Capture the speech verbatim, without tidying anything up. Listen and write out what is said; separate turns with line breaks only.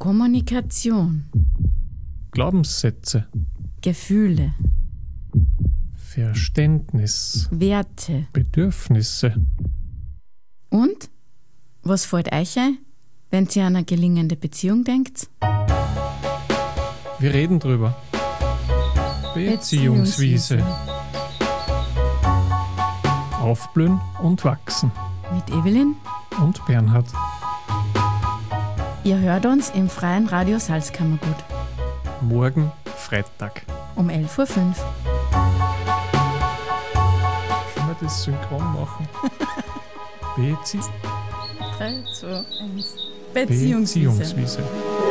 Kommunikation.
Glaubenssätze.
Gefühle.
Verständnis.
Werte.
Bedürfnisse.
Und? Was fällt euch ein, wenn ihr an eine gelingende Beziehung denkt?
Wir reden drüber. Beziehungswiese. Aufblühen und wachsen.
Mit Evelyn
und Bernhard.
Ihr hört uns im Freien Radio Salzkammergut.
Morgen Freitag.
Um elf Uhr fünf.
Können wir das synchron machen? Bezie-
drei, zwei, eins. Beziehungswiese.
Beziehungswiese.